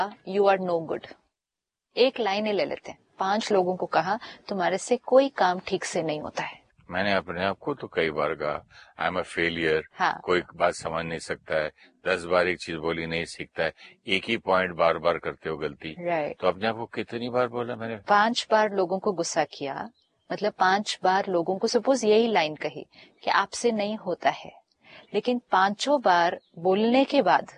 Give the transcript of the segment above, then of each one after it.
You are no good, एक line ही ले लेते हैं, 5 लोगों को कहा तुम्हारे से कोई काम ठीक से नहीं होता है। मैंने अपने आप को तो कई बार कहा आई एम अ फेलियर, कोई बात समझ नहीं सकता है, 10 बार एक चीज बोली नहीं सीखता है, एक ही पॉइंट बार बार करते हो गलती। तो अपने आप को कितनी बार बोला मैंने? 5 बार लोगों को गुस्सा किया, मतलब 5 बार लोगों को सपोज यही लाइन कही कि आपसे नहीं होता है, लेकिन 5 बार बोलने के बाद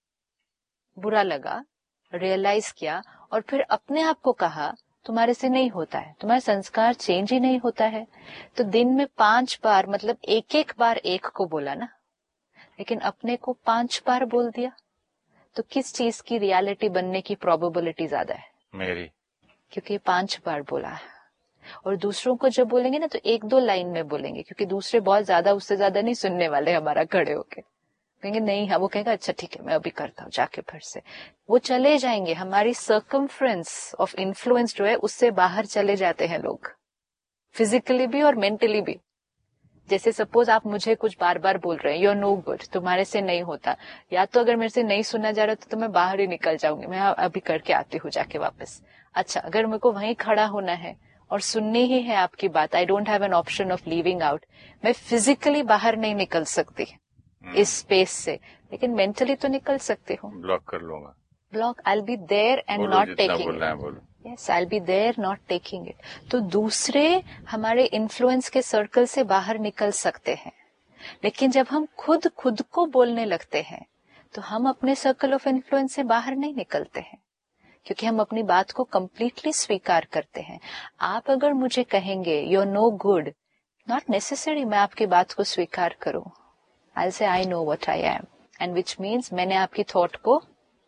बुरा लगा, रियलाइज किया और फिर अपने आप को कहा तुम्हारे से नहीं होता है, तुम्हारा संस्कार चेंज ही नहीं होता है। तो दिन में 5 बार, मतलब एक बार एक को बोला ना, लेकिन अपने को 5 बार बोल दिया, तो किस चीज की रियलिटी बनने की प्रोबेबिलिटी ज्यादा है? मेरी, क्योंकि 5 बार बोला है। और दूसरों को जब बोलेंगे ना तो 1-2 लाइन में बोलेंगे, क्योंकि दूसरे बहुत ज्यादा, उससे ज्यादा नहीं सुनने वाले हमारा खड़े होके, कहेंगे नहीं, हाँ वो कहेगा अच्छा ठीक है मैं अभी करता हूँ जाके, फिर से वो चले जाएंगे। हमारी सर्कमफ्रेंस ऑफ इन्फ्लुएंस जो है उससे बाहर चले जाते हैं लोग, फिजिकली भी और मेंटली भी। जैसे सपोज आप मुझे कुछ बार बार बोल रहे हैं, यू आर नो गुड, तुम्हारे से नहीं होता, या तो अगर मेरे से नहीं सुना जा रहा तो मैं बाहर ही निकल जाऊंगी, मैं अभी करके आती हूँ जाके वापस। अच्छा, अगर मेरे को वहीं खड़ा होना है और सुननी ही है आपकी बात, I don't have an option of leaving out, मैं फिजिकली बाहर नहीं निकल सकती इस स्पेस से, लेकिन मेंटली तो निकल सकते हो। ब्लॉक कर लूंगा, block, I will be there and not taking it. Yes, I'll be there, not taking it. तो दूसरे हमारे इन्फ्लुएंस के सर्कल से बाहर निकल सकते हैं, लेकिन जब हम खुद को बोलने लगते हैं तो हम अपने सर्कल ऑफ इन्फ्लुएंस से बाहर नहीं निकलते हैं, क्योंकि हम अपनी बात को कंप्लीटली स्वीकार करते हैं। आप अगर मुझे कहेंगे you are no good, not necessary मैं आपकी बात को स्वीकार करूं। I'll say I know what I am, and which means मैंने आपकी थॉट को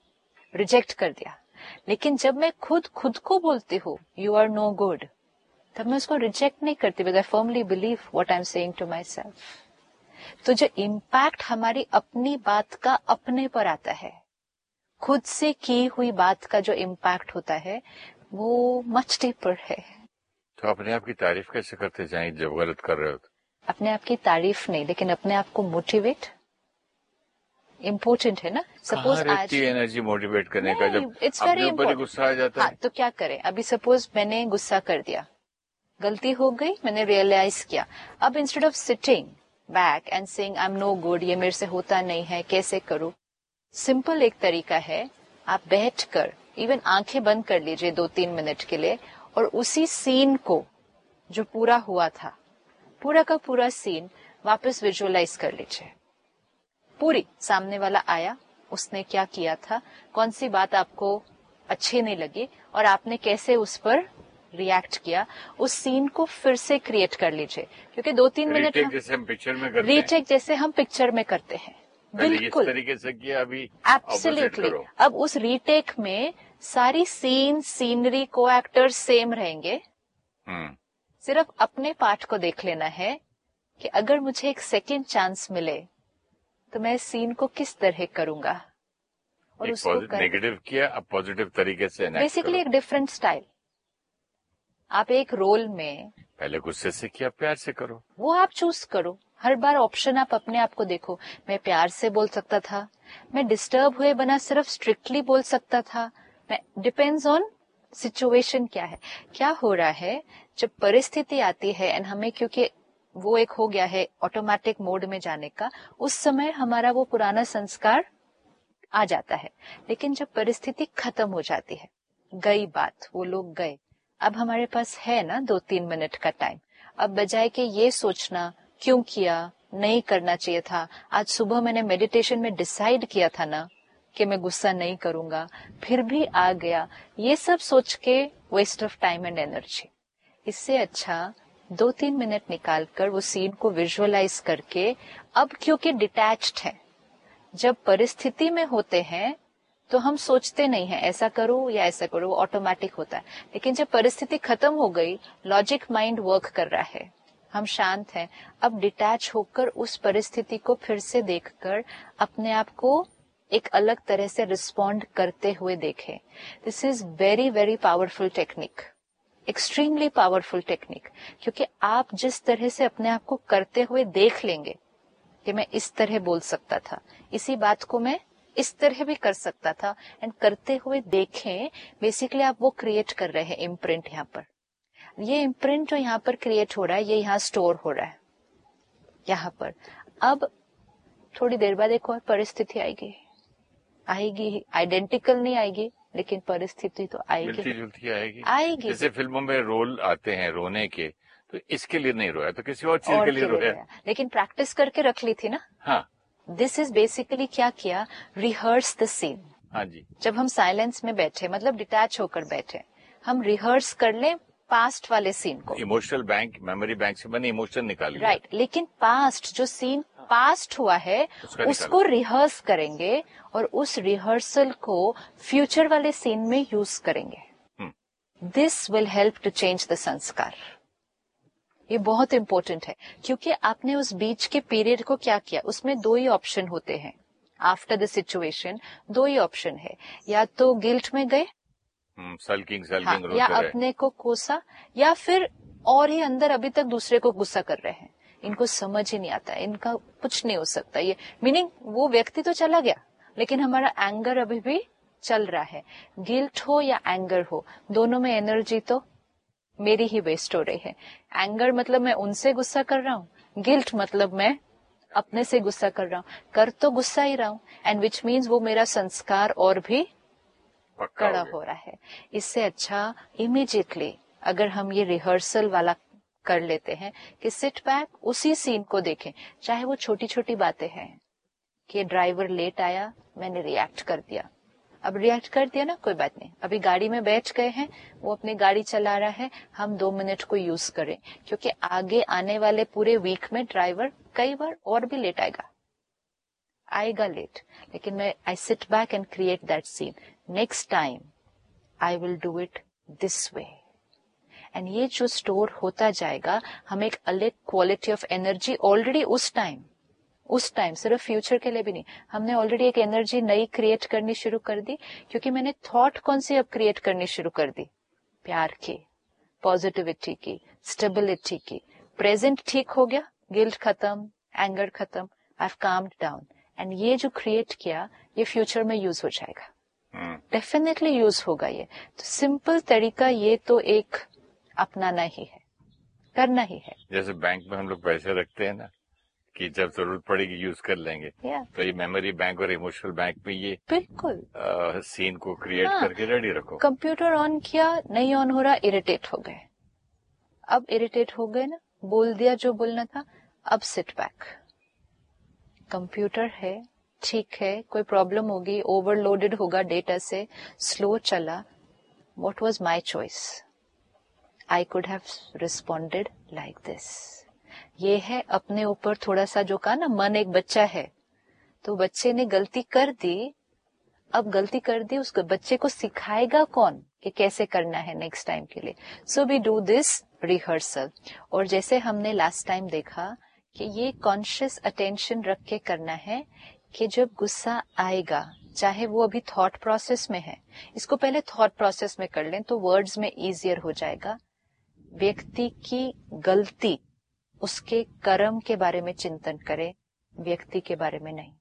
रिजेक्ट कर दिया। लेकिन जब मैं खुद को बोलती हूँ यू आर नो गुड, तब मैं उसको रिजेक्ट नहीं करती, because I firmly believe what I am saying to my self. तो जो इम्पैक्ट हमारी अपनी बात का अपने पर आता है, खुद से की हुई बात का जो इम्पैक्ट होता है वो मच डीपर है। तो अपने आप की तारीफ कैसे करते जाएं जब गलत कर रहे हो? अपने आप की तारीफ नहीं, लेकिन अपने आप को मोटिवेट इम्पोर्टेंट है ना। सपोज आज एनर्जी मोटिवेट करने का जब इट्स वेरी इम्पोर्टेंट, गुस्सा आ जाता है। तो क्या करें? अभी सपोज मैंने गुस्सा कर दिया, गलती हो गई, मैंने रियलाइज किया। अब instead of sitting back and saying I am no good, ये मेरे से होता नहीं है, कैसे करूं, सिंपल एक तरीका है, आप बैठकर इवन आंखें बंद कर लीजिए 2-3 मिनट के लिए, और उसी सीन को जो पूरा हुआ था, पूरा का पूरा सीन वापस विजुअलाइज कर लीजिए। पूरी सामने वाला आया, उसने क्या किया था, कौन सी बात आपको अच्छी नहीं लगी और आपने कैसे उस पर रिएक्ट किया, उस सीन को फिर से क्रिएट कर लीजिए। क्योंकि 2-3 मिनट जैसे हम पिक्चर में करते रीटेक जैसे हम पिक्चर में करते हैं, बिल्कुल इस तरीके से किया, अभी एब्सोल्युटली। अब उस रीटेक में सारी सीनरी को एक्टर्स सेम रहेंगे, सिर्फ अपने पार्ट को देख लेना है कि अगर मुझे एक सेकेंड चांस मिले तो मैं सीन को किस तरह करूंगा, और उसको नेगेटिव किया, अब पॉजिटिव तरीके से बेसिकली एक डिफरेंट स्टाइल। आप एक रोल में पहले गुस्से से किया, प्यार से करो, वो आप चूज करो। हर बार ऑप्शन आप अपने आप को देखो, मैं प्यार से बोल सकता था, मैं डिस्टर्ब हुए बना सिर्फ स्ट्रिक्टली बोल सकता था, मैं डिपेंड्स ऑन सिचुएशन क्या है, क्या हो रहा है। जब परिस्थिति आती है एंड हमें, क्योंकि वो एक हो गया है ऑटोमेटिक मोड में जाने का, उस समय हमारा वो पुराना संस्कार आ जाता है। लेकिन जब परिस्थिति खत्म हो जाती है, गई बात, वो लोग गए, अब हमारे पास है ना 2-3 मिनट का टाइम। अब बजाय के ये सोचना क्यों किया, नहीं करना चाहिए था, आज सुबह मैंने मेडिटेशन में डिसाइड किया था ना कि मैं गुस्सा नहीं करूंगा, फिर भी आ गया, ये सब सोच के waste of time and energy. इससे अच्छा 2-3 मिनट निकालकर वो सीन को विजुअलाइज करके, अब क्योंकि डिटैच्ड है, जब परिस्थिति में होते हैं तो हम सोचते नहीं है ऐसा करो या ऐसा करो, वो ऑटोमेटिक होता है। लेकिन जब परिस्थिति खत्म हो गई, लॉजिक माइंड वर्क कर रहा है, हम शांत हैं, अब डिटैच होकर उस परिस्थिति को फिर से देखकर अपने आप को एक अलग तरह से रिस्पॉन्ड करते हुए देखें। This is very very powerful technique, extremely powerful technique, क्योंकि आप जिस तरह से अपने आप को करते हुए देख लेंगे कि मैं इस तरह बोल सकता था, इसी बात को मैं इस तरह भी कर सकता था, एंड करते हुए देखें बेसिकली आप वो क्रिएट कर रहे हैं इम्प्रिंट। यहाँ पर ये इम्प्रिंट जो यहाँ पर क्रिएट हो रहा है ये यहाँ स्टोर हो रहा है यहाँ पर। अब थोड़ी देर बाद एक और परिस्थिति आएगी, आइडेंटिकल नहीं आएगी लेकिन परिस्थिति तो आएगी, मिलती जुलती आएगी। जैसे फिल्मों में रोल आते हैं रोने के, तो इसके लिए नहीं रोया तो किसी और चीज के लिए रोया, लेकिन प्रैक्टिस करके रख ली थी ना। हाँ, दिस इज बेसिकली क्या किया, रिहर्स द सीन। हाँ जी, जब हम साइलेंस में बैठे, मतलब डिटैच होकर बैठे, हम रिहर्स कर ले पास्ट वाले सीन को। इमोशनल बैंक, मेमोरी बैंक से मैंने इमोशन निकाल लिया, राइट, लेकिन पास्ट जो सीन पास्ट हुआ है उसको रिहर्स करेंगे और उस रिहर्सल को फ्यूचर वाले सीन में यूज करेंगे। This will help to change the संस्कार। ये बहुत इंपॉर्टेंट है क्योंकि आपने उस बीच के पीरियड को क्या किया, उसमें दो ही ऑप्शन होते हैं आफ्टर द सिचुएशन, दो ही ऑप्शन है, या तो गिल्ट में गए, सल्किंग या अपने को कोसा, या फिर और ही अंदर अभी तक दूसरे को गुस्सा कर रहे हैं। इनको समझ ही नहीं आता, इनका कुछ नहीं हो सकता। ये मीनिंग वो व्यक्ति तो चला गया लेकिन हमारा एंगर अभी भी चल रहा है। गिल्ट हो या एंगर हो, दोनों में एनर्जी तो मेरी ही वेस्ट हो रही है। एंगर मतलब मैं उनसे गुस्सा कर रहा हूँ, गिल्ट मतलब मैं अपने से गुस्सा कर रहा हूँ, कर तो गुस्सा ही रहा हूँ, एंड विच मीन्स वो मेरा संस्कार और भी कड़ा हो रहा है। इससे अच्छा इमीडिएटली अगर हम ये रिहर्सल वाला कर लेते हैं कि सिट बैक, उसी सीन को देखें, चाहे वो छोटी छोटी बातें हैं कि ड्राइवर लेट आया, मैंने रिएक्ट कर दिया। अब रिएक्ट कर दिया ना, कोई बात नहीं, अभी गाड़ी में बैठ गए हैं, वो अपनी गाड़ी चला रहा है, हम 2 मिनट को यूज करें क्योंकि आगे आने वाले पूरे वीक में ड्राइवर कई बार और भी लेट आएगा लेट, लेकिन मैं I sit back and create that scene. Next time I will do it this way, and ये जो स्टोर होता जाएगा, हमें एक अलग क्वालिटी ऑफ एनर्जी ऑलरेडी उस टाइम सिर्फ फ्यूचर के लिए भी नहीं, हमने ऑलरेडी एक एनर्जी नई क्रिएट करनी शुरू कर दी क्योंकि मैंने थॉट कौन सी अब क्रिएट करनी शुरू कर दी, प्यार की, पॉजिटिविटी की, स्टेबिलिटी की। प्रेजेंट ठीक हो गया, गिल्ट खत्म, एंगर खत्म, I have calmed down, and ये जो क्रिएट किया ये फ्यूचर में यूज हो जाएगा, डेफिनेटली यूज होगा। ये तो सिंपल तरीका, ये तो एक अपनाना ही है, करना ही है। जैसे बैंक में हम लोग पैसे रखते हैं ना कि जब जरूरत पड़ेगी यूज कर लेंगे, तो ये मेमोरी बैंक और इमोशनल बैंक में ये बिल्कुल सीन को क्रिएट करके रेडी रखो। कंप्यूटर ऑन किया, नहीं ऑन हो रहा, इरिटेट हो गए। अब इरिटेट हो गए ना, बोल दिया जो बोलना था, अब सिट बैक, कंप्यूटर है, ठीक है, कोई प्रॉब्लम होगी, ओवरलोडेड होगा डेटा से, स्लो चला, what was my choice, I could have responded like this. ये है अपने ऊपर थोड़ा सा, जो कहा ना, मन एक बच्चा है, तो बच्चे ने गलती कर दी, अब गलती कर दी, उस बच्चे को सिखाएगा कौन कि कैसे करना है नेक्स्ट टाइम के लिए। So we do this rehearsal. और जैसे हमने लास्ट टाइम देखा कि ये कॉन्शियस अटेंशन रख के करना है कि जब गुस्सा आएगा, चाहे वो अभी थॉट प्रोसेस में है, इसको पहले थॉट प्रोसेस में कर लें तो वर्ड्स में इजियर हो जाएगा। व्यक्ति की गलती, उसके कर्म के बारे में चिंतन करें, व्यक्ति के बारे में नहीं।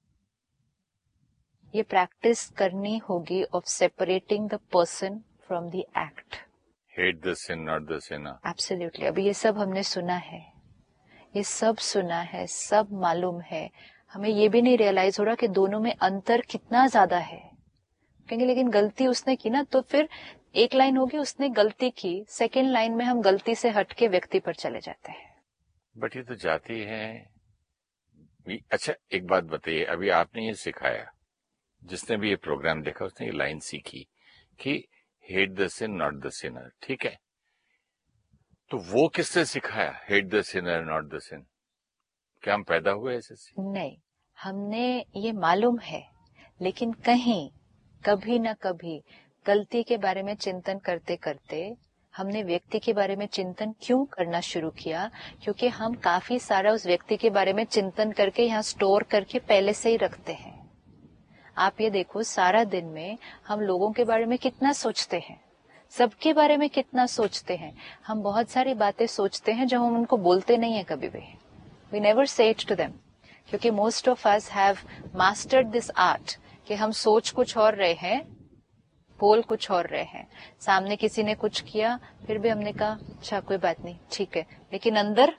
ये प्रैक्टिस करनी होगी of separating the person from the act. Hate the scene not the Sinner. Absolutely. अभी ये सब हमने सुना है, ये सब सुना है, सब मालूम है, हमें ये भी नहीं रियलाइज हो रहा कि दोनों में अंतर कितना ज्यादा है। कहेंगे लेकिन गलती उसने की ना, तो फिर एक लाइन होगी उसने गलती की, सेकेंड लाइन में हम गलती से हट के व्यक्ति पर चले जाते हैं। बट ये तो जाती है। अच्छा एक बात बताइए, अभी आपने ये सिखाया, जिसने भी ये प्रोग्राम देखा उसने ये लाइन सीखी कि hate the scene not the Sinner, ठीक है, तो वो किसने सिखाया hate the Sinner not the scene? क्या हम पैदा हुए ऐसे? नहीं, हमने ये मालूम है, लेकिन कहीं कभी ना कभी गलती के बारे में चिंतन करते करते हमने व्यक्ति के बारे में चिंतन क्यों करना शुरू किया? क्योंकि हम काफी सारा उस व्यक्ति के बारे में चिंतन करके यहाँ स्टोर करके पहले से ही रखते हैं। आप ये देखो, सारा दिन में हम लोगों के बारे में कितना सोचते हैं, सबके बारे में कितना सोचते हैं। हम बहुत सारी बातें सोचते हैं जो हम उनको बोलते नहीं है कभी भी। We never say it to them, क्योंकि most of us have mastered this art कि हम सोच कुछ और रहे हैं, बोल कुछ और रहे हैं। सामने किसी ने कुछ किया, फिर भी हमने कहा अच्छा कोई बात नहीं, ठीक है, लेकिन अंदर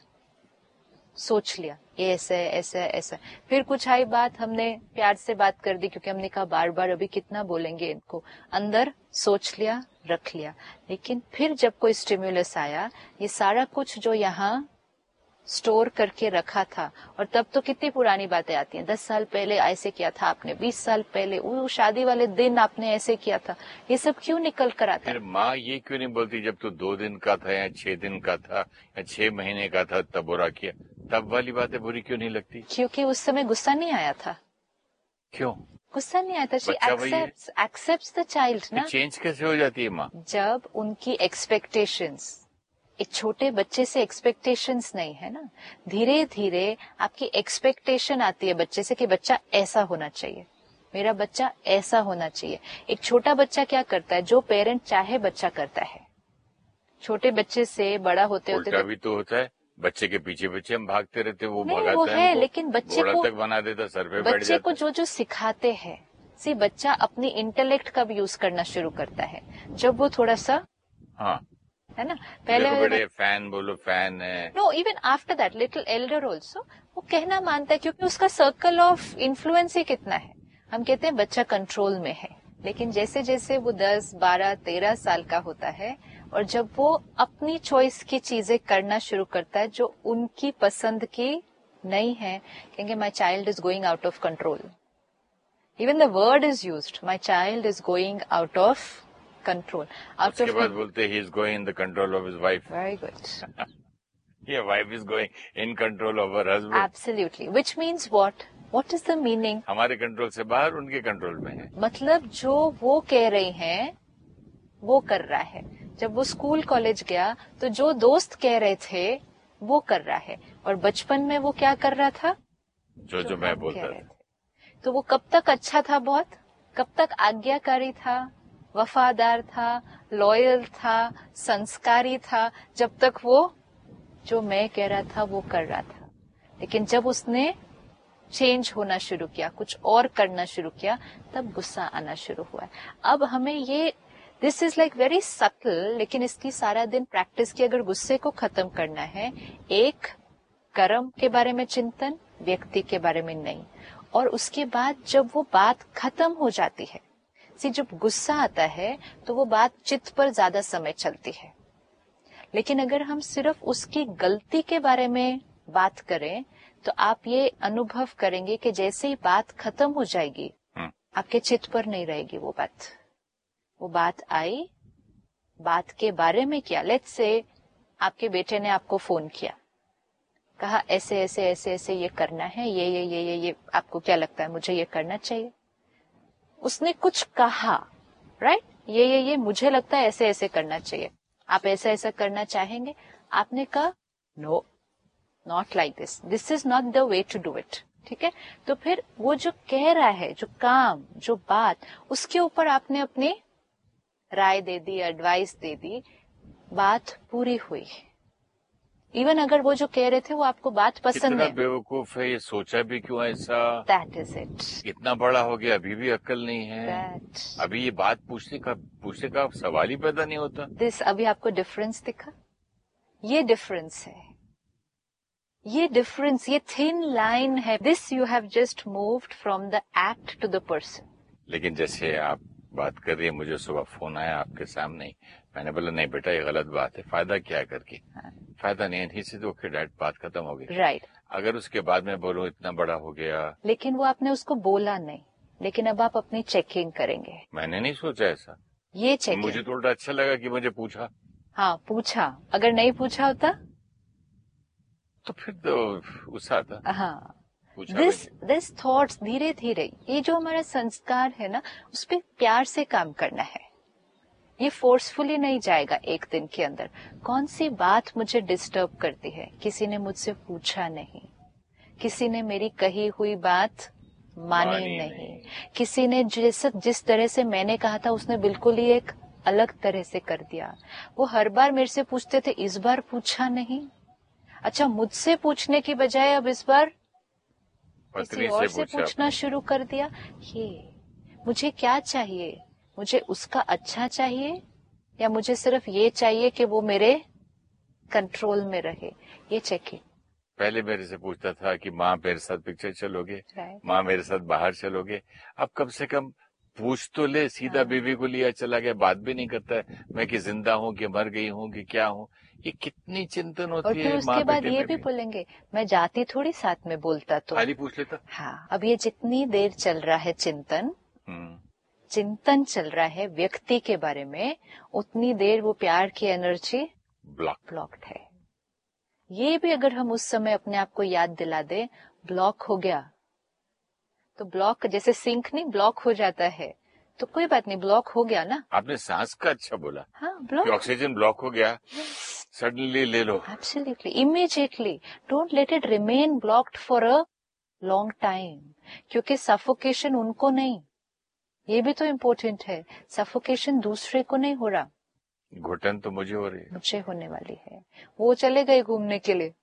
सोच लिया ये ऐसा है, ऐसा है, ऐसा। फिर कुछ आई बात, हमने प्यार से बात कर दी क्योंकि हमने कहा बार बार अभी कितना बोलेंगे इनको, अंदर सोच लिया, रख लिया। लेकिन फिर जब कोई स्टिम्युलस आया, ये सारा कुछ जो यहाँ स्टोर करके रखा था, और तब तो कितनी पुरानी बातें आती हैं, 10 साल पहले ऐसे किया था आपने, 20 साल पहले वो शादी वाले दिन आपने ऐसे किया था, ये सब क्यों निकल कर आता है? फिर माँ ये क्यों नहीं बोलती जब तू 2 दिन का था या 6 दिन का था या 6 महीने का था तब बुरा किया, तब वाली बातें बुरी क्यों नहीं लगती? क्योंकि उस समय गुस्सा नहीं आया था। क्यों गुस्सा नहीं आया था? शी एक्सेप्ट्स द चाइल्ड ना। चेंज कैसे हो जाती है माँ? जब उनकी एक्सपेक्टेशंस, एक छोटे बच्चे से एक्सपेक्टेशंस नहीं है ना, धीरे धीरे आपकी एक्सपेक्टेशन आती है बच्चे से कि बच्चा ऐसा होना चाहिए, मेरा बच्चा ऐसा होना चाहिए। एक छोटा बच्चा क्या करता है, जो पेरेंट चाहे बच्चा करता है। छोटे बच्चे से बड़ा होते होते भी तो होता है, बच्चे के पीछे पीछे हम भागते रहते, वो भगाता वो है, लेकिन बच्चे को तक बना देता, सर पे बैठ जाता। बच्चे को जो जो सिखाते हैं, सी बच्चा अपनी इंटेलेक्ट का भी यूज करना शुरू करता है जब वो थोड़ा सा, हाँ है ना, पहले बड़े फैन बोलो, फैन है, no even after that little Elder also वो कहना मानता है, क्योंकि उसका सर्कल ऑफ इन्फ्लुएंस ही कितना है। हम कहते हैं बच्चा कंट्रोल में है, लेकिन जैसे जैसे वो 10, 12, 13 साल का होता है और जब वो अपनी चॉइस की चीजें करना शुरू करता है जो उनकी पसंद की नहीं है, कहेंगे my child is going out of control. Even the word is used, my child is going out of control. उसके बाद बोलते he is going in the control of his wife. Very good. ये wife is going in control of her husband. Absolutely, which means what is the meaning? हमारे control से बाहर उनके control में है। मतलब जो वो कह रही हैं वो कर रहा है। जब वो स्कूल कॉलेज गया तो जो दोस्त कह रहे थे वो कर रहा है, और बचपन में वो क्या कर रहा था, जो मैं बोलता था। तो वो कब तक अच्छा था, बहुत कब तक आज्ञाकारी था, वफादार था, लॉयल था, संस्कारी था, जब तक वो जो मैं कह रहा था वो कर रहा था। लेकिन जब उसने चेंज होना शुरू किया, कुछ और करना शुरू किया, तब गुस्सा आना शुरू हुआ। अब हमें ये this is like very subtle, लेकिन इसकी सारा दिन प्रैक्टिस की। अगर गुस्से को खत्म करना है, एक कर्म के बारे में चिंतन, व्यक्ति के बारे में नहीं, और उसके बाद जब वो बात खत्म हो जाती है, जब गुस्सा आता है तो वो बात चित्त पर ज्यादा समय चलती है। लेकिन अगर हम सिर्फ उसकी गलती के बारे में बात करें तो आप ये अनुभव करेंगे कि जैसे ही बात खत्म हो जाएगी आपके चित्त पर नहीं रहेगी वो बात। वो बात आई, बात के बारे में क्या, लेट्स से आपके बेटे ने आपको फोन किया, कहा ऐसे ऐसे ऐसे ऐसे ये करना है, ये आपको क्या लगता है, मुझे ये करना चाहिए। उसने कुछ कहा, राइट, ये मुझे लगता है ऐसे ऐसे करना चाहिए, आप ऐसा ऐसा करना चाहेंगे। आपने कहा no, not like this, this is not the way to do it. ठीक है, तो फिर वो जो कह रहा है, जो काम, जो बात, उसके ऊपर आपने अपनी राय दे दी, एडवाइस दे दी, बात पूरी हुई। इवन अगर वो जो कह रहे थे वो आपको बात पसंद है। बेवकूफ है, ये सोचा भी क्यों ऐसा, दैट इज इट। इतना बड़ा हो गया अभी भी अक्ल नहीं है, अभी ये बात पूछने का सवाल ही पैदा नहीं होता। दिस, अभी आपको डिफरेंस दिखा, ये डिफरेंस है, ये डिफरेंस, ये थिन लाइन है। This you have just moved from the act to the person. लेकिन जैसे आप बात कर रही है, मुझे सुबह फोन आया आपके सामने, मैंने बोला नहीं बेटा ये गलत बात है, फायदा क्या है करके, फायदा नहीं है, से तो ओके डैड, बात खत्म हो गई, राइट। अगर उसके बाद में बोलूं इतना बड़ा हो गया, लेकिन वो आपने उसको बोला नहीं, लेकिन अब आप अपनी चेकिंग करेंगे। मैंने नहीं सोचा ऐसा, ये चेकिंग मुझे थोड़ा अच्छा लगा कि मुझे पूछा। हाँ पूछा, अगर नहीं पूछा होता तो फिर तो गुस्सा आता। हाँ, दिस थॉट्स, धीरे धीरे ये जो हमारा संस्कार है ना, उस पर प्यार से काम करना है। ये फोर्सफुली नहीं जाएगा एक दिन के अंदर। कौन सी बात मुझे डिस्टर्ब करती है, किसी ने मुझसे पूछा नहीं, किसी ने मेरी कही हुई बात मानी नहीं, किसी ने जिस तरह से मैंने कहा था उसने बिल्कुल ही एक अलग तरह से कर दिया। वो हर बार मेरे से पूछते थे, इस बार पूछा नहीं, अच्छा मुझसे पूछने की बजाय अब इस बार किसी और से पूछना शुरू कर दिया। ये मुझे क्या चाहिए, मुझे उसका अच्छा चाहिए या मुझे सिर्फ ये चाहिए कि वो मेरे कंट्रोल में रहे, ये चेकिंग। पहले मेरे से पूछता था कि माँ मेरे साथ पिक्चर चलोगे, माँ मेरे साथ बाहर चलोगे। अब कम से कम पूछ तो ले, सीधा बीवी को लिया चला गया, बात भी नहीं करता है मैं कि जिंदा हूँ कि मर गई हूँ कि क्या हूँ। ये कितनी चिंतन होती है। और फिर उसके बाद ये भी बोलेंगे मैं जाती थोड़ी साथ में, बोलता तो खाली पूछ लेता। हाँ, अब ये जितनी देर चल रहा है चिंतन चल रहा है व्यक्ति के बारे में, उतनी देर वो प्यार की एनर्जी ब्लॉक्ड है। ये भी अगर हम उस समय अपने आप को याद दिला दे, ब्लॉक हो गया तो ब्लॉक जैसे सिंक नहीं ब्लॉक हो जाता है, तो कोई बात नहीं, ब्लॉक हो गया ना। आपने सांस का अच्छा बोला। हाँ, ब्लॉक, ऑक्सीजन ब्लॉक हो गया, सडनली ले लो। Absolutely, immediately. Don't let it remain blocked for a long time, क्योंकि सफोकेशन उनको नहीं, ये भी तो इम्पोर्टेंट है, सफोकेशन दूसरे को नहीं हो रहा, घुटन तो मुझे हो रही है, मुझे होने वाली है। वो चले गए घूमने के लिए,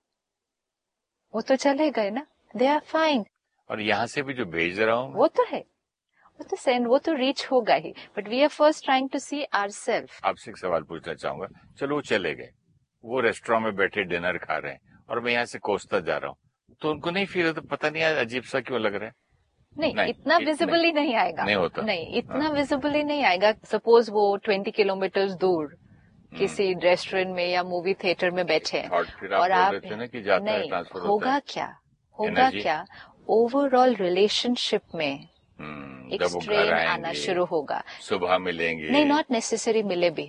वो तो चले गए ना, दे आर फाइन। और यहाँ से भी जो भेज रहा हूँ वो तो है, वो तो सेंड, वो तो रीच होगा ही, but we are first trying to C ourselves. आपसे एक सवाल पूछना चाहूंगा। चलो वो चले गए, वो रेस्टोरेंट में बैठे डिनर खा रहे हैं और मैं यहाँ से कोसता जा रहा हूँ, तो उनको नहीं फील होता, पता नहीं अजीब सा क्यों लग रहा है? नहीं, इतना विजिबली नहीं आएगा, नहीं होता, नहीं इतना विजिबली नहीं आएगा। सपोज वो 20 किलोमीटर दूर किसी रेस्टोरेंट में या मूवी थिएटर में बैठे हैं और आप नहीं, होगा क्या ओवरऑल रिलेशनशिप में एक स्ट्रेन आना शुरू होगा। सुबह मिलेंगे, नहीं, नॉट नेसेसरी मिले भी,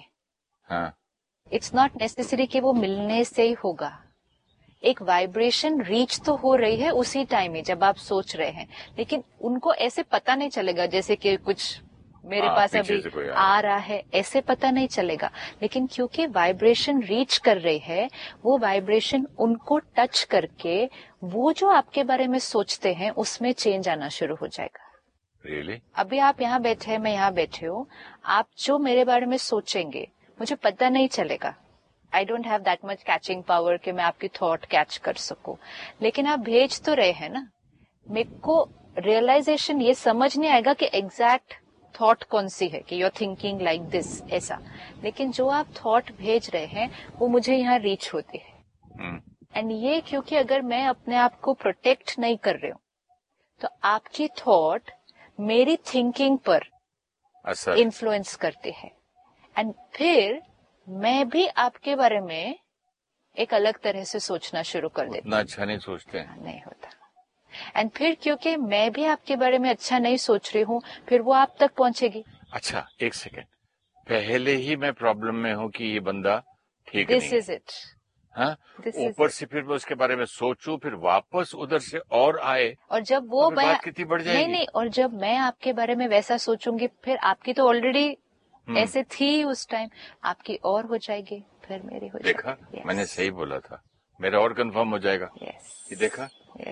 इट्स नॉट नेसेसरी कि वो मिलने से ही होगा। एक वाइब्रेशन रीच तो हो रही है उसी टाइम ही जब आप सोच रहे हैं, लेकिन उनको ऐसे पता नहीं चलेगा जैसे कि कुछ मेरे पास अभी आ रहा है, ऐसे पता नहीं चलेगा। लेकिन क्योंकि वाइब्रेशन रीच कर रही है, वो वाइब्रेशन उनको टच करके वो जो आपके बारे में सोचते हैं उसमें चेंज आना शुरू हो जाएगा। Really? अभी आप यहाँ बैठे हैं, मैं यहाँ बैठे हूँ, आप जो मेरे बारे में सोचेंगे मुझे पता नहीं चलेगा। I don't have that much catching power कि मैं आपकी थॉट कैच कर सकूं, लेकिन आप भेज तो रहे हैं ना। मेरे को रियलाइजेशन ये समझ नहीं आएगा कि एग्जैक्ट थॉट कौन सी है, कि you are thinking like this ऐसा, लेकिन जो आप थॉट भेज रहे हैं वो मुझे यहाँ रीच होती है। एंड ये क्योंकि अगर मैं अपने आप को प्रोटेक्ट नहीं कर रही हूँ तो आपकी थॉट मेरी थिंकिंग पर इन्फ्लुएंस करती है, एंड फिर मैं भी आपके बारे में एक अलग तरह से सोचना शुरू कर देती हूँ। उतना अच्छा नहीं सोचते हैं। नहीं होता। एंड फिर क्योंकि मैं भी आपके बारे में अच्छा नहीं सोच रही हूँ, फिर वो आप तक पहुंचेगी। अच्छा, एक सेकेंड, पहले ही मैं प्रॉब्लम में हूँ कि ये बंदा ठीक नहीं है। This is it. हाँ, ऊपर से फिर मैं उसके बारे में सोचूं, फिर वापस उधर से और आए, और जब वो तो बात कितनी बढ़ जाएगी। नहीं, और जब मैं आपके बारे में वैसा सोचूंगी, फिर आपकी तो ऑलरेडी ऐसे थी उस टाइम, आपकी और हो जाएगी, फिर मेरी हो जाएगी। देखा, मैंने सही बोला था, मेरा और कंफर्म हो जाएगा। ये देखा,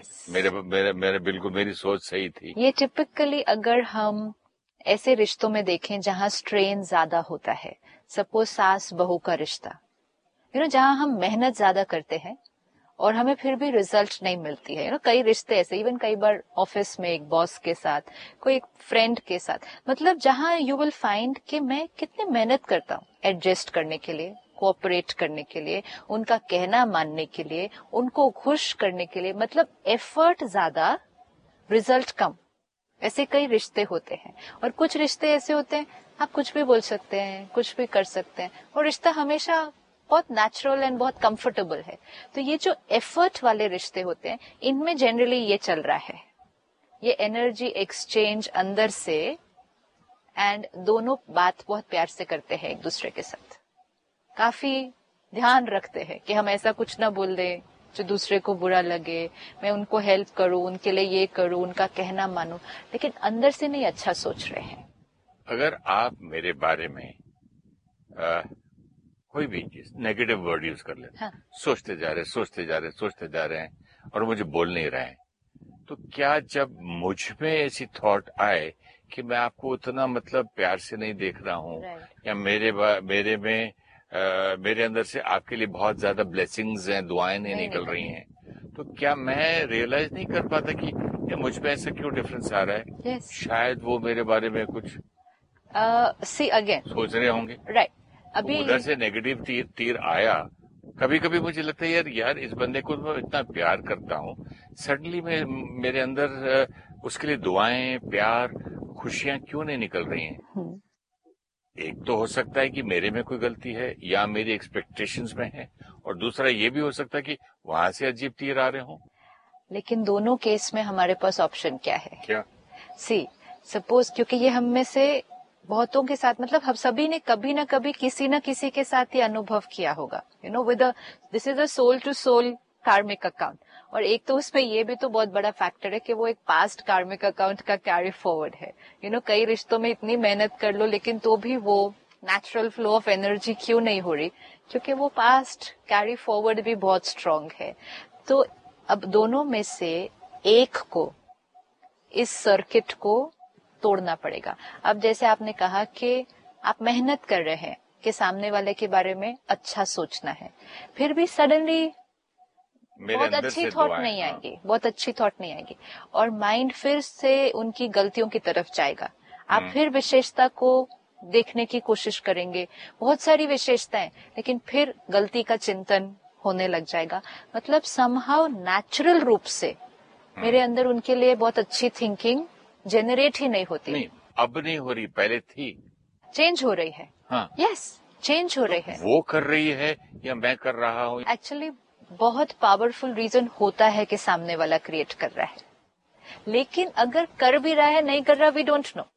मेरे बिल्कुल मेरी सोच सही थी। ये टिपिकली अगर हम ऐसे रिश्तों में देखें जहाँ स्ट्रेन ज्यादा होता है, सपोज सास बहू का रिश्ता, जहाँ हम मेहनत ज्यादा करते हैं और हमें फिर भी रिजल्ट नहीं मिलती है। कई रिश्ते ऐसे, इवन कई बार ऑफिस में एक बॉस के साथ, कोई एक फ्रेंड के साथ, मतलब जहाँ यू विल फाइंड कि मैं कितनी मेहनत करता हूँ एडजस्ट करने के लिए, कोऑपरेट करने के लिए, उनका कहना मानने के लिए, उनको खुश करने के लिए, मतलब एफर्ट ज्यादा, रिजल्ट कम। ऐसे कई रिश्ते होते हैं। और कुछ रिश्ते ऐसे होते हैं आप कुछ भी बोल सकते हैं, कुछ भी कर सकते हैं, और रिश्ता हमेशा बहुत नेचुरल एंड बहुत कंफर्टेबल है। तो ये जो एफर्ट वाले रिश्ते होते हैं, इनमें जनरली ये चल रहा है, ये एनर्जी एक्सचेंज अंदर से, एंड दोनों बात बहुत प्यार से करते हैं एक दूसरे के साथ, काफी ध्यान रखते हैं कि हम ऐसा कुछ ना बोल दें जो दूसरे को बुरा लगे, मैं उनको हेल्प करूं, उनके लिए ये करूं, उनका कहना मानूं, लेकिन अंदर से नहीं अच्छा सोच रहे हैं। अगर आप मेरे बारे में कोई भी चीज नेगेटिव वर्ड यूज कर लेते, हाँ। सोचते जा रहे हैं और मुझे बोल नहीं रहे हैं, तो क्या जब मुझ में ऐसी थॉट आए कि मैं आपको उतना मतलब प्यार से नहीं देख रहा हूँ, या मेरे अंदर से आपके लिए बहुत ज्यादा ब्लेसिंग्स हैं, दुआएं नहीं निकल रही हैं, तो क्या मैं रियलाइज नहीं कर पाता कि या मुझ में ऐसा क्यों डिफरेंस आ रहा है? yes. शायद वो मेरे बारे में कुछ सी अगेन सोच रहे होंगे, राइट अभी उधर से नेगेटिव तीर आया। कभी कभी मुझे लगता है यार इस बंदे को मैं इतना प्यार करता हूँ, सडनली मेरे अंदर उसके लिए दुआएं, प्यार, खुशियां क्यों नहीं निकल रही हैं? एक तो हो सकता है कि मेरे में कोई गलती है या मेरी एक्सपेक्टेशंस में है, और दूसरा ये भी हो सकता है कि वहां से अजीब तीर आ रहे हों। लेकिन दोनों केस में हमारे पास ऑप्शन क्या है? क्या? सी सपोज, क्योंकि ये हम में से बहुतों के साथ, मतलब हम सभी ने कभी ना कभी किसी न किसी के साथ ये अनुभव किया होगा, you know, with this is a soul to soul कार्मिक अकाउंट। और एक तो उसमें ये भी तो बहुत बड़ा फैक्टर है कि वो एक पास्ट कार्मिक अकाउंट का कैरी फॉरवर्ड है। यू नो, कई रिश्तों में इतनी मेहनत कर लो लेकिन तो भी वो नेचुरल फ्लो ऑफ एनर्जी क्यों नहीं हो रही? क्योंकि वो पास्ट कैरी फॉरवर्ड भी बहुत स्ट्रांग है। तो अब दोनों में से एक को इस सर्किट को तोड़ना पड़ेगा। अब जैसे आपने कहा कि आप मेहनत कर रहे हैं कि सामने वाले के बारे में अच्छा सोचना है, फिर भी सडनली बहुत अच्छी थॉट नहीं आएगी, बहुत अच्छी थॉट नहीं आएगी, और माइंड फिर से उनकी गलतियों की तरफ जाएगा। आप फिर विशेषता को देखने की कोशिश करेंगे, बहुत सारी विशेषताएं, लेकिन फिर गलती का चिंतन होने लग जाएगा। मतलब समहाउ नेचुरल रूप से मेरे अंदर उनके लिए बहुत अच्छी थिंकिंग जनरेट ही नहीं होती। नहीं, अब नहीं हो रही, पहले थी, चेंज हो रही है। हाँ, यस, चेंज हो रही है। वो कर रही है या मैं कर रहा हूँ? एक्चुअली बहुत पावरफुल रीजन होता है कि सामने वाला क्रिएट कर रहा है, लेकिन अगर कर भी रहा है नहीं कर रहा, वी डोंट नो।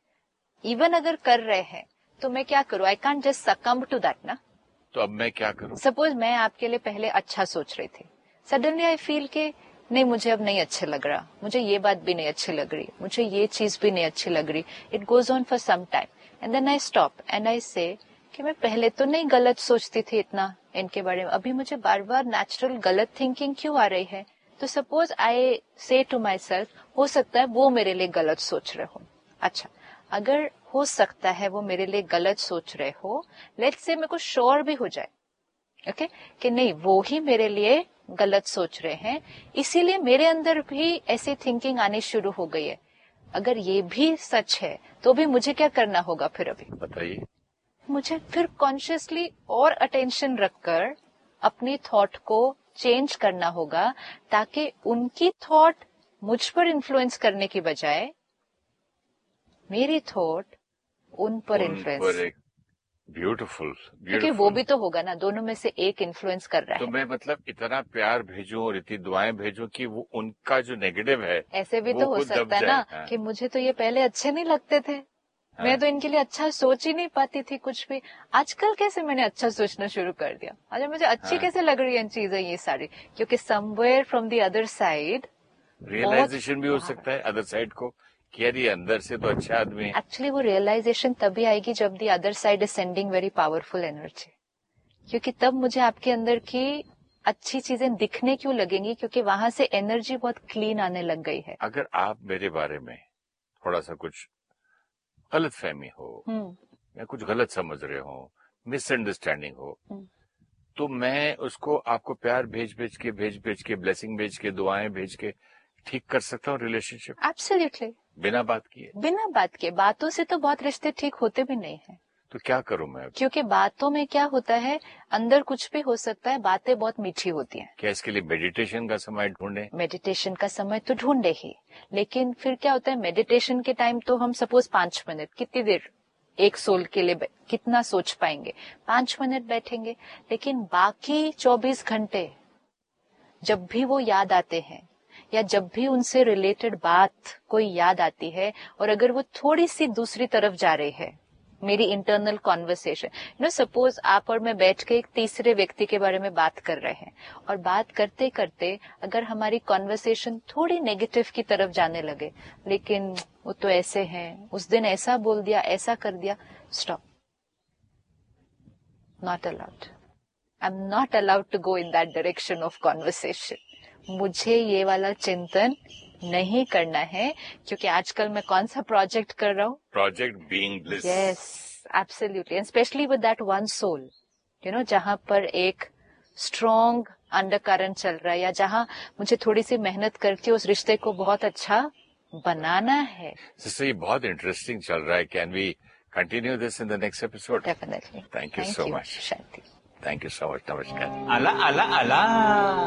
इवन अगर कर रहे हैं तो मैं क्या करूं? I can't just सकम्ब to that ना। तो अब मैं क्या करूं? सपोज मैं आपके लिए पहले अच्छा सोच रही थी, सडनली आई फील के नहीं, मुझे अब नहीं अच्छे लग रहा, मुझे ये बात भी नहीं अच्छी लग रही, मुझे ये चीज भी नहीं अच्छी लग रही। It goes on for some time and then I stop and I से कि मैं पहले तो नहीं गलत सोचती थी इतना इनके बारे में, अभी मुझे बार बार नेचुरल गलत थिंकिंग क्यों आ रही है? तो सपोज आई से टू माई सेल्फ, हो सकता है वो मेरे लिए गलत सोच रहे हो। अच्छा, अगर हो सकता है वो मेरे लिए गलत सोच रहे हो, लेट्स से मेरे को श्योर भी हो जाए ओके कि नहीं वो ही मेरे लिए गलत सोच रहे हैं, इसीलिए मेरे अंदर भी ऐसी थिंकिंग आनी शुरू हो गई है। अगर ये भी सच है तो भी मुझे क्या करना होगा फिर? अभी बताइए। मुझे फिर कॉन्शियसली और अटेंशन रखकर अपनी थॉट को चेंज करना होगा, ताकि उनकी थॉट मुझ पर इन्फ्लुएंस करने की बजाय मेरी थॉट उन पर इन्फ्लुएंस। ब्यूटीफुल, क्योंकि वो भी तो होगा ना, दोनों में से एक इन्फ्लुएंस कर रहा है। तो मैं मतलब इतना प्यार भेजूं और इतनी दुआएं भेजूं कि वो उनका जो नेगेटिव है, ऐसे भी तो हो सकता है ना। हाँ। कि मुझे तो ये पहले अच्छे नहीं लगते थे। हाँ। मैं तो इनके लिए अच्छा सोच ही नहीं पाती थी कुछ भी, आजकल कैसे मैंने अच्छा सोचना शुरू कर दिया, आज मुझे अच्छी हाँ। कैसे लग रही है चीजें ये सारी, क्योंकि somewhere from the other side realisation भी हो सकता है अदर साइड को कि यार ये अंदर से तो अच्छा आदमी है। एक्चुअली वो रियलाइजेशन तभी आएगी जब the other side is sending very powerful energy, क्योंकि तब मुझे आपके अंदर की अच्छी चीजें दिखने क्यों लगेंगी, क्योंकि वहां से एनर्जी बहुत क्लीन आने लग गई है। अगर आप मेरे बारे में थोड़ा सा कुछ गलत फहमी हो या कुछ गलत समझ रहे हो, मिसअंडरस्टैंडिंग हो, तो मैं उसको आपको प्यार भेज भेज के ब्लेसिंग भेज के दुआएं भेज के ठीक कर सकता हूँ रिलेशनशिप। एब्सोल्युटली, बिना बात किए। बिना बात के, बातों से तो बहुत रिश्ते ठीक होते भी नहीं है। तो क्या करूं मैं? क्योंकि बातों में क्या होता है, अंदर कुछ भी हो सकता है, बातें बहुत मीठी होती हैं। क्या इसके लिए मेडिटेशन का समय ढूंढे? मेडिटेशन का समय तो ढूंढे ही, लेकिन फिर क्या होता है, मेडिटेशन के टाइम तो हम सपोज 5 मिनट, कितनी देर एक सोल के लिए कितना सोच पाएंगे? 5 मिनट बैठेंगे, लेकिन बाकी 24 घंटे जब भी वो याद आते हैं या जब भी उनसे रिलेटेड बात कोई याद आती है, और अगर वो थोड़ी सी दूसरी तरफ जा रही है, मेरी इंटरनल कॉन्वर्सेशन, सपोज आप और मैं बैठ के एक तीसरे व्यक्ति के बारे में बात कर रहे हैं, और बात करते करते अगर हमारी कॉन्वर्सेशन थोड़ी नेगेटिव की तरफ जाने लगे, लेकिन वो तो ऐसे हैं, उस दिन ऐसा बोल दिया, ऐसा कर दिया, stop, not allowed, I am not allowed to go in that direction of conversation. मुझे ये वाला चिंतन नहीं करना है, क्योंकि आजकल मैं कौन सा प्रोजेक्ट कर रहा हूँ? Project being bliss. Yes, absolutely, and specially with that one soul, जहाँ पर एक स्ट्रॉन्ग अंडरकरंट चल रहा है, या जहाँ मुझे थोड़ी सी मेहनत करके उस रिश्ते को बहुत अच्छा बनाना है। ये बहुत इंटरेस्टिंग चल रहा है। Can we continue this in the next episode? Definitely. Thank you so much. Shanti. Thank you so much. नमस्कार। अला अला अला